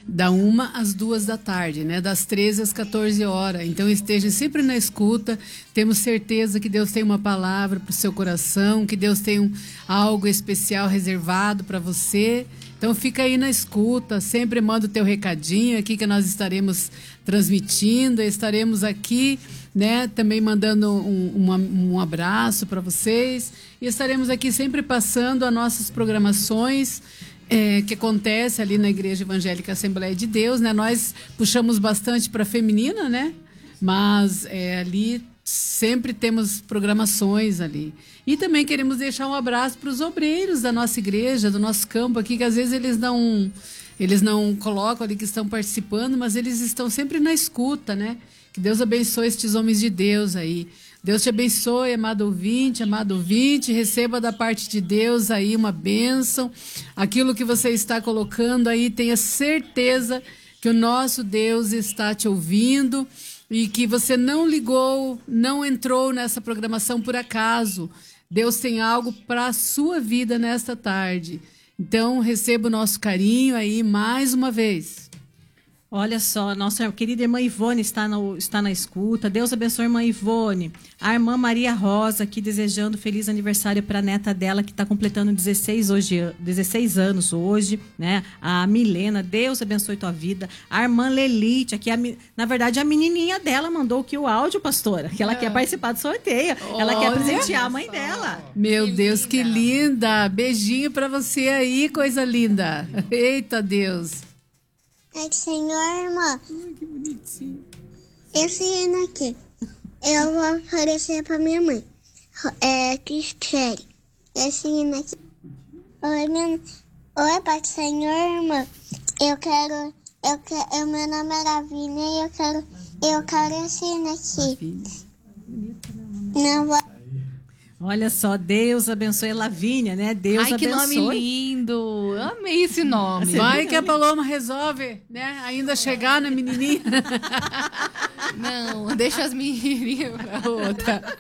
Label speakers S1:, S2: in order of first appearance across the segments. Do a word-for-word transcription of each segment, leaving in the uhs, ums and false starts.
S1: da uma às duas da tarde, né? Das treze às quatorze horas. Então esteja sempre na escuta. Temos certeza que Deus tem uma palavra para o seu coração, que Deus tem um, algo especial reservado para você. Então fica aí na escuta, sempre manda o teu recadinho aqui que nós estaremos transmitindo, estaremos aqui, né, também mandando um, uma, um abraço para vocês e estaremos aqui sempre passando as nossas programações é, que acontece ali na Igreja Evangélica Assembleia de Deus, né? Nós puxamos bastante para a feminina, né? Mas é, ali sempre temos programações ali. E também queremos deixar um abraço para os obreiros da nossa igreja, do nosso campo aqui, que às vezes eles não, eles não colocam ali que estão participando, mas eles estão sempre na escuta, né? Que Deus abençoe estes homens de Deus aí. Deus te abençoe, amado ouvinte, amado ouvinte, receba da parte de Deus aí uma bênção. Aquilo que você está colocando aí, tenha certeza que o nosso Deus está te ouvindo e que você não ligou, não entrou nessa programação por acaso. Deus tem algo para a sua vida nesta tarde. Então, receba o nosso carinho aí mais uma vez.
S2: Olha só, nossa querida irmã Ivone está, no, está na escuta. Deus abençoe a irmã Ivone. A irmã Maria Rosa aqui desejando feliz aniversário para a neta dela que está completando dezesseis, hoje, dezesseis anos hoje, né? A Milena, Deus abençoe tua vida. A irmã Lelite, aqui, a, na verdade a menininha dela mandou aqui o áudio, pastora, que ela é. quer participar do sorteio. Olha, ela quer presentear a mãe dela.
S1: Meu
S2: que
S1: Deus,
S2: linda.
S1: que linda. Beijinho para você aí, coisa linda. Eita Deus.
S3: É que, Senhor, irmã.
S1: Ai, que bonitinho.
S3: Esse hino aqui, eu vou oferecer pra minha mãe. É, Cristério. Esse hino aqui. Oi, minha... Oi, Pai do Senhor, irmã. Eu quero... Eu quero... Meu nome é Lavínia e eu quero... Eu quero esse hino aqui. Não vou...
S2: Olha só, Deus abençoe a Lavínia, né? Deus
S4: Ai,
S2: abençoe.
S4: Ai, que nome lindo. Amei esse nome.
S1: Vai que a Paloma resolve, né? Ainda chegar na menininha.
S4: Não, deixa as menininhas pra outra.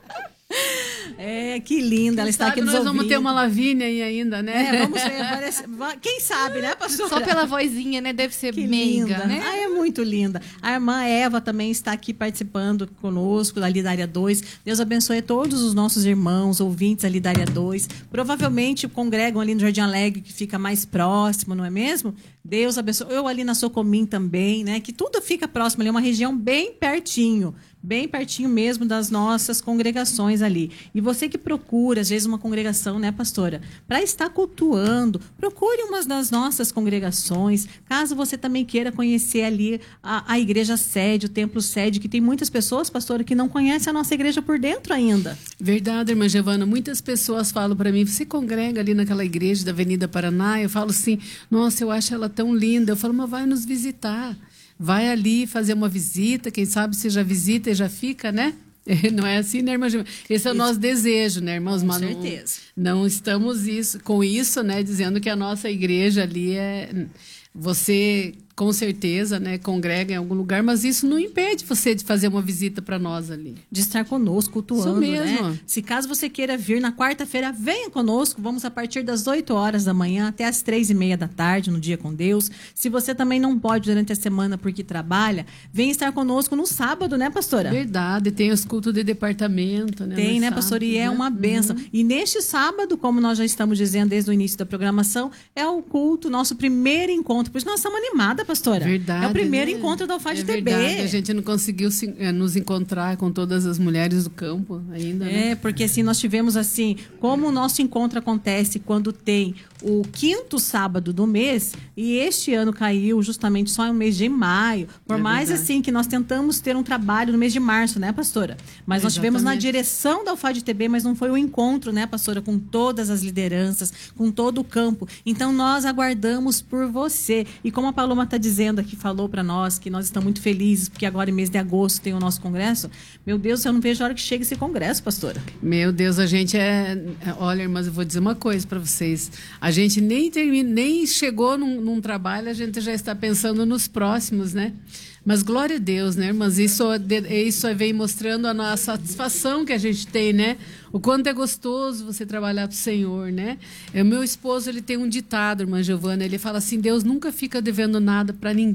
S2: É, que linda, ela está
S1: sabe,
S2: aqui nos
S1: nós
S2: ouvindo.
S1: vamos ter uma Lavínia aí ainda, né?
S2: É, vamos ver, parece, quem sabe, né, pastora?
S4: Só pela vozinha, né? Deve ser
S2: que
S4: meiga,
S2: linda,
S4: né?
S2: Ah, é muito linda. A irmã Eva também está aqui participando conosco, ali da área dois. Deus abençoe todos os nossos irmãos, ouvintes ali da área dois. Provavelmente congregam ali no Jardim Alegre, que fica mais próximo, não é mesmo? Deus abençoe. Eu ali na Socomim também, né? Que tudo fica próximo ali, uma região bem pertinho. Bem pertinho mesmo das nossas congregações ali. E você que procura, às vezes, uma congregação, né, pastora? Para estar cultuando, procure uma das nossas congregações. Caso você também queira conhecer ali a, a igreja sede, o templo sede, que tem muitas pessoas, pastora, que não conhecem a nossa igreja por dentro ainda.
S1: Verdade, irmã Giovana. Muitas pessoas falam para mim, você congrega ali naquela igreja da Avenida Paraná? Eu falo assim, nossa, eu acho ela tão linda. Eu falo, mas vai nos visitar. Vai ali fazer uma visita, quem sabe você já visita e já fica, né? Não é assim, né, irmã? Esse é o nosso desejo, né, irmãos?
S2: Com
S1: Mas
S2: certeza.
S1: Não, não estamos isso, com isso, né, dizendo que a nossa igreja ali é... Você, com certeza, né, congrega em algum lugar, mas isso não impede você de fazer uma visita para nós ali.
S2: De estar conosco, cultuando,
S1: isso mesmo.
S2: Né? Se caso você queira vir na quarta-feira, venha conosco. Vamos a partir das oito horas da manhã até as três e meia da tarde, no Dia com Deus. Se você também não pode durante a semana porque trabalha, venha estar conosco no sábado, né, pastora?
S1: Verdade, tem os cultos de departamento, né?
S2: Tem, né,
S1: sábado,
S2: pastora? E
S1: né?
S2: é uma bênção. Uhum. E neste sábado, como nós já estamos dizendo desde o início da programação, é o culto, nosso primeiro encontro. Por isso nós estamos animadas, pastora.
S1: Verdade,
S2: é o primeiro
S1: né?
S2: encontro da U F A D
S1: é
S2: T B.
S1: Verdade. A gente não conseguiu se, é, nos encontrar com todas as mulheres do campo ainda,
S2: É,
S1: né?
S2: porque assim, nós tivemos assim, como o nosso encontro acontece quando tem o quinto sábado do mês, e este ano caiu justamente só no mês de maio, por
S1: é
S2: mais
S1: verdade.
S2: assim que nós tentamos ter um trabalho no mês de março, né, pastora? Mas nós tivemos na direção da U F A D T B, mas não foi o encontro, né, pastora, com todas as lideranças, com todo o campo. Então nós aguardamos por você. E como a Paloma está dizendo aqui, falou para nós que nós estamos muito felizes, porque agora em mês de agosto tem o nosso congresso. Meu Deus, eu não vejo a hora que chega esse congresso, pastora.
S1: Meu Deus, a gente é... Olha, irmãs, eu vou dizer uma coisa para vocês. A gente nem termina, nem chegou num, num trabalho, a gente já está pensando nos próximos, né? Mas glória a Deus, né, irmãs? Isso, isso vem mostrando a nossa satisfação que a gente tem, né? O quanto é gostoso você trabalhar para o Senhor, né? O meu esposo, ele tem um ditado, irmã Giovana, ele fala assim, Deus nunca fica devendo nada para ninguém.